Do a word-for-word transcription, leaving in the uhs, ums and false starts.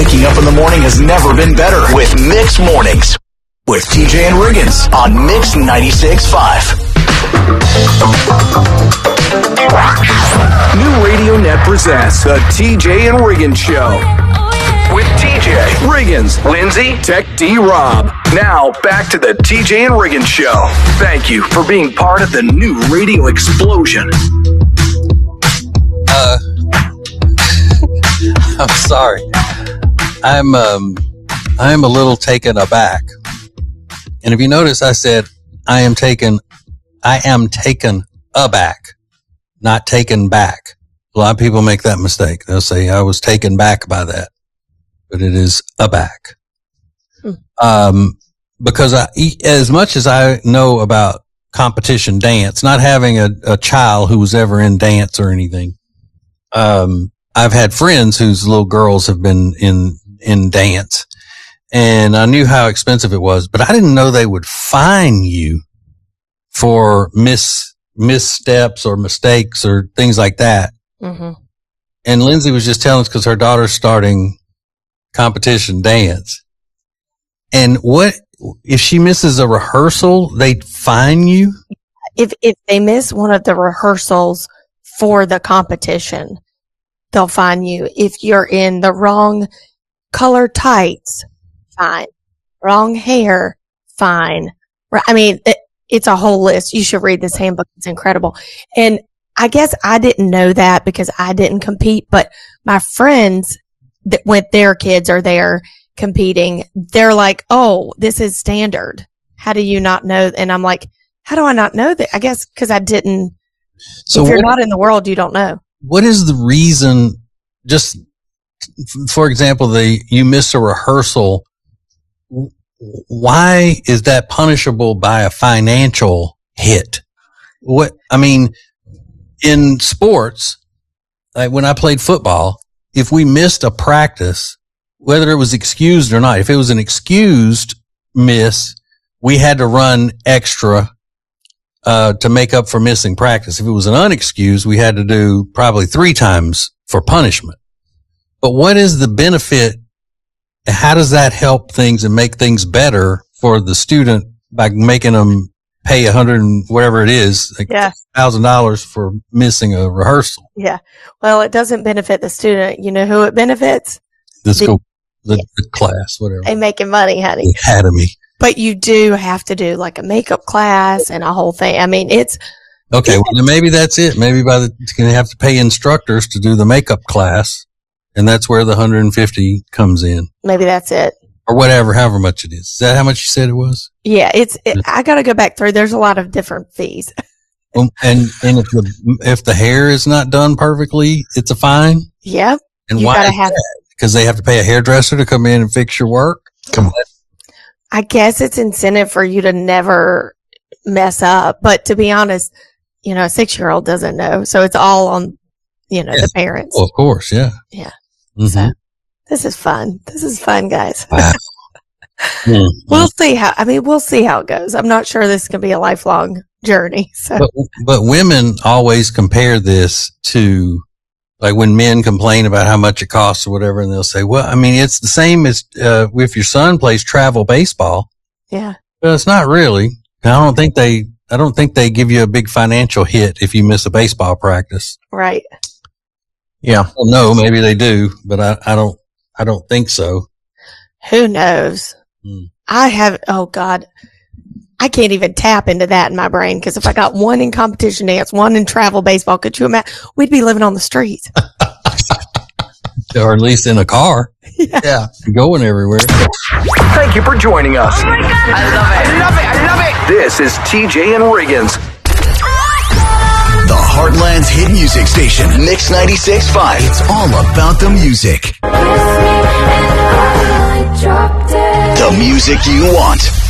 Waking up in the morning has never been better with Mix Mornings with T J and Riggins on Mix ninety-six point five. New Radio Net presents the T J and Riggins Show with T J, Riggins, Lindsay, Tech D Rob. Now back to the T J and Riggins Show. Thank you for being part of the new radio explosion. Uh, I'm sorry. I'm um, I'm a little taken aback. And if you notice, I said I am taken, I am taken aback, not taken back. A lot of people make that mistake. They'll say I was taken back by that, but it is aback. Hmm. Um, because I, as much as I know about competition dance, not having a, a child who was ever in dance or anything, um, I've had friends whose little girls have been in, in dance, and I knew how expensive it was, but I didn't know they would fine you for miss, missteps or mistakes or things like that. Mm-hmm. And Lindsay was just telling us because her daughter's starting competition dance. And what, if she misses a rehearsal, they fine you? If, if they miss one of the rehearsals for the competition, they'll fine you. If you're in the wrong color tights, fine. Wrong hair, fine. I mean, it, it's a whole list. You should read this handbook. It's incredible. And I guess I didn't know that because I didn't compete, but my friends that with their kids are there competing, they're like, oh, this is standard. How do you not know? And I'm like, how do I not know that? I guess because I didn't. So if you're what, not in the world, you don't know. What is the reason? Just for example, the you miss a rehearsal. Why is that punishable by a financial hit? What, I mean, in sports, like when I played football, if we missed a practice, whether it was excused or not, if it was an excused miss, we had to run extra, uh, to make up for missing practice. If it was an unexcused, we had to do probably three times for punishment. But what is the benefit? How does that help things and make things better for the student by making them pay a hundred and whatever it is, like yeah. thousand dollars for missing a rehearsal? Yeah. Well, it doesn't benefit the student. You know who it benefits? The school, the, yeah. the class, whatever. They making money, honey. The academy. But you do have to do like a makeup class and a whole thing. I mean, it's okay. Well, then maybe that's it. Maybe by the going to have to pay instructors to do the makeup class. And that's where the one hundred fifty comes in. Maybe that's it. Or whatever, however much it is. Is that how much you said it was? Yeah, it's, it, I got to go back through. There's a lot of different fees. Well, and, and if the, if the hair is not done perfectly, it's a fine? Yep. And you why gotta is have, that? Because they have to pay a hairdresser to come in and fix your work? Come on. I guess it's incentive for you to never mess up. But to be honest, you know, a six-year-old doesn't know. So it's all on, you know, yeah. the parents. Well, of course, yeah. Yeah. Mm-hmm. So this is fun. This is fun, guys. Wow. mm-hmm. We'll see how, I mean, we'll see how it goes. I'm not sure this can be a lifelong journey. So, but, but women always compare this to like when men complain about how much it costs or whatever, and they'll say, well, I mean, it's the same as, uh, if your son plays travel baseball. Yeah. But it's not really. I don't think they, I don't think they give you a big financial hit if you miss a baseball practice. Right. Yeah. Well, no, maybe they do, but I, I don't, I don't think so. Who knows? Hmm. I have, oh God, I can't even tap into that in my brain because if I got one in competition dance, one in travel baseball, could you imagine? We'd be living on the streets. Or at least in a car. Yeah. yeah. Going everywhere. Thank you for joining us. Oh my God. I love it. I love it. I love it. This is T J and Riggins. The Heartland's hit music station, Mix ninety-six point five. It's all about the music. The music you want.